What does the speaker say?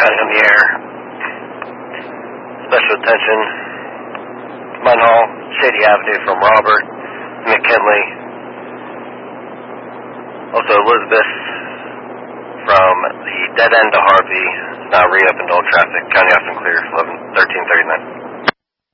County on the air. Special attention, Mine Hall, Shady Avenue from Robert, McKinley. Also Elizabeth from the dead end to Harvey, now reopened all traffic. County off and clear, 1339.